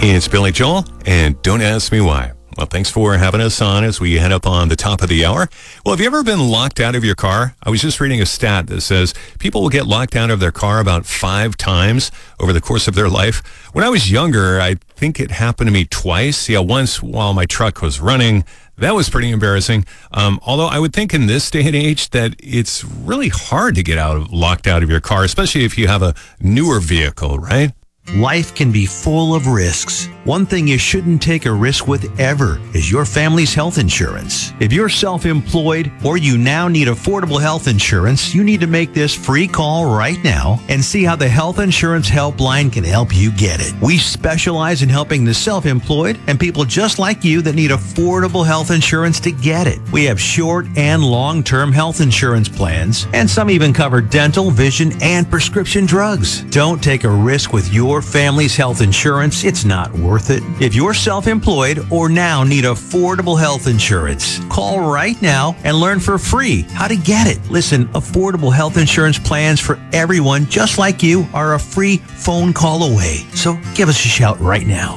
It's Billy Joel, and don't ask me why. Well, thanks for having us on as we head up on the top of the hour. Well, have you ever been locked out of your car? I was just reading a stat that says people will get locked out of their car about 5 times over the course of their life. When I was younger, I think it happened to me twice. Yeah, once while my truck was running. That was pretty embarrassing. Although I would think in this day and age that it's really hard to get locked out of your car, especially if you have a newer vehicle, right? Life can be full of risks. One thing you shouldn't take a risk with ever is your family's health insurance. If you're self-employed or you now need affordable health insurance, you need to make this free call right now and see how the Health Insurance Helpline can help you get it. We specialize in helping the self-employed and people just like you that need affordable health insurance to get it. We have short and long-term health insurance plans, and some even cover dental, vision, and prescription drugs. Don't take a risk with your family's health insurance. It's not worth it. If you're self-employed or now need affordable health insurance, call right now and learn for free how to get it. Listen, affordable health insurance plans for everyone just like you are a free phone call away. So give us a shout right now.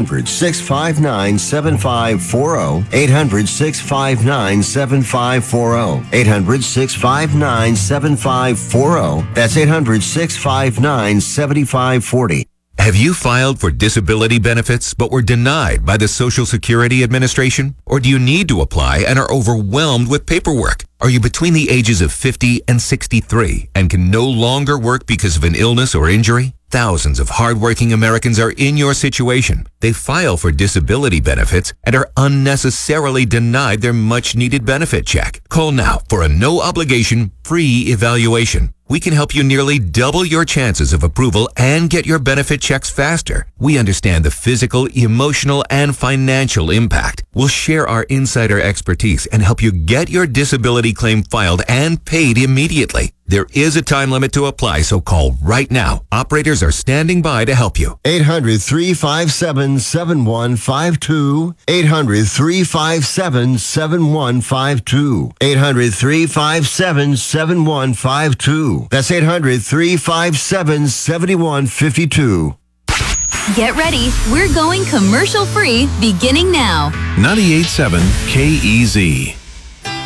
800-659-7540. 800-659-7540. 800-659-7540. That's 800-659-7540. Have you filed for disability benefits but were denied by the Social Security Administration? Or do you need to apply and are overwhelmed with paperwork? Are you between the ages of 50 and 63 and can no longer work because of an illness or injury? Thousands of hardworking Americans are in your situation. They file for disability benefits and are unnecessarily denied their much-needed benefit check. Call now for a no-obligation, free evaluation. We can help you nearly double your chances of approval and get your benefit checks faster. We understand the physical, emotional, and financial impact. We'll share our insider expertise and help you get your disability claim filed and paid immediately. There is a time limit to apply, so call right now. Operators are standing by to help you. 800-357-7152. 800-357-7152. 800-357-7152. That's 800-357-7152. Get ready. We're going commercial free beginning now. 98.7 KEZ.